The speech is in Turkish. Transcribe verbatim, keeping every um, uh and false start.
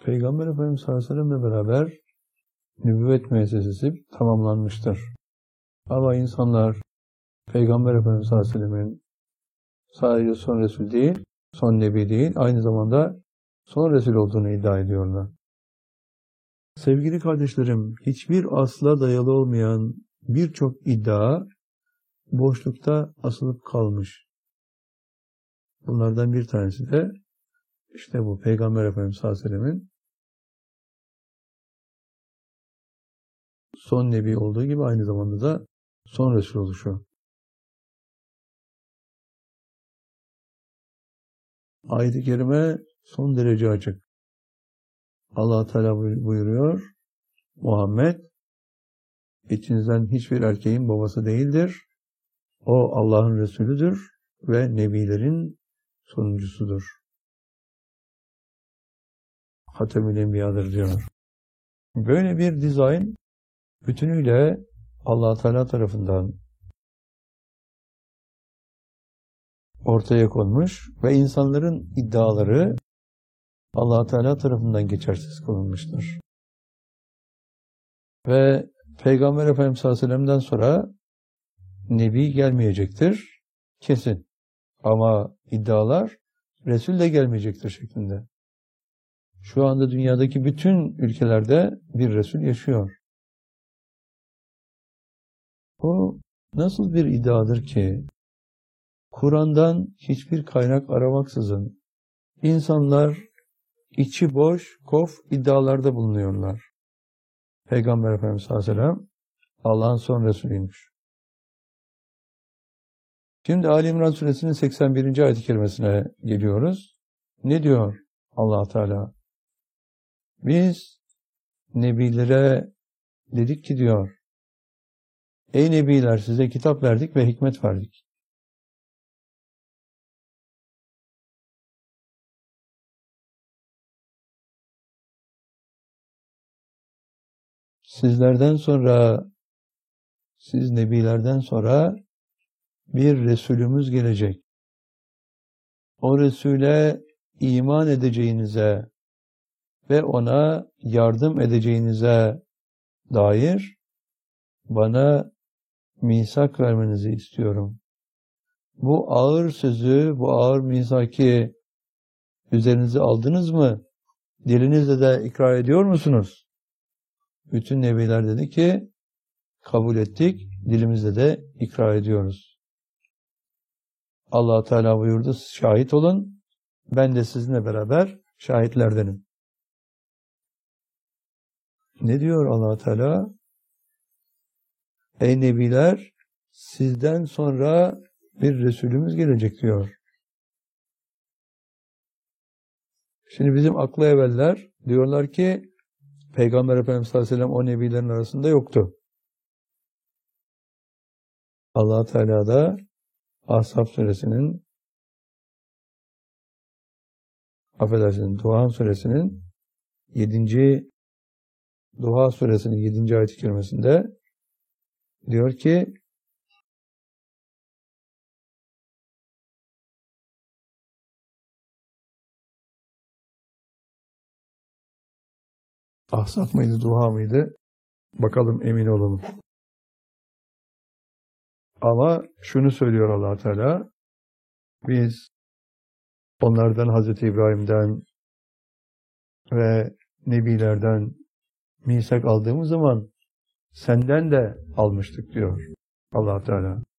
Peygamber Efendimiz sallallahu aleyhi ve sellem'le beraber nübüvvet müessesesi tamamlanmıştır. Ama insanlar Peygamber Efendimiz sallallahu aleyhi ve sellem'in sadece son Resul değil, son Nebi değil, aynı zamanda son Resul olduğunu iddia ediyorlar. Sevgili kardeşlerim, hiçbir asla dayalı olmayan birçok iddia boşlukta asılıp kalmış. Bunlardan bir tanesi de işte bu Peygamber Efendimiz sallallahu aleyhi ve sellem'in son Nebi olduğu gibi aynı zamanda da son Resul oluşu. Ayet-i Kerime son derece açık. Allah Teala buyuruyor, Muhammed içinizden hiçbir erkeğin babası değildir. O Allah'ın Resulüdür ve Nebilerin sonuncusudur. Hatemül Enbiya'dır diyor. Böyle bir dizayn bütünüyle Allah Teala tarafından ortaya konmuş ve insanların iddiaları Allah Teala tarafından geçersiz kılınmıştır. Ve Peygamber Efendimiz sallallahu aleyhi ve sellem'den sonra Nebi gelmeyecektir. Kesin. Ama iddialar Resul de gelmeyecektir şeklinde. Şu anda dünyadaki bütün ülkelerde bir Resul yaşıyor. Bu nasıl bir iddiadır ki Kur'an'dan hiçbir kaynak aramaksızın insanlar içi boş, kof iddialarda bulunuyorlar. Peygamber Efendimiz sallallahu aleyhi ve sellem Allah'ın son Resulüymüş. Şimdi Ali İmran Suresinin seksen birinci ayet-i kerimesine geliyoruz. Ne diyor Allah Teala? Biz nebilere dedik ki diyor, ey nebiler size kitap verdik ve hikmet verdik. Sizlerden sonra, siz nebilerden sonra bir Resulümüz gelecek. O Resul'e iman edeceğinize ve ona yardım edeceğinize dair bana misak vermenizi istiyorum. Bu ağır sözü, bu ağır misaki üzerinize aldınız mı? Dilinizle de ikrar ediyor musunuz? Bütün nebiler dedi ki, kabul ettik, dilimizle de ikrar ediyoruz. Allah Teala buyurdu, şahit olun, ben de sizinle beraber şahitlerdenim. Ne diyor Allah Teala? Ey nebiler, sizden sonra bir Resulümüz gelecek diyor. Şimdi bizim aklı evveller diyorlar ki Peygamber Efendimiz sallallahu aleyhi ve sellem o nebilerin arasında yoktu. Allah Teala da Ahzab suresinin affedersiniz Duhan suresinin yedinci Duha suresinin yedinci ayet-i kerimesinde diyor ki Ahzab mıydı, Duha mıydı? Bakalım, emin olalım. Ama şunu söylüyor Allah Teala, biz onlardan Hazreti İbrahim'den ve nebilerden misak aldığımız zaman senden de almıştık diyor Allah Teala.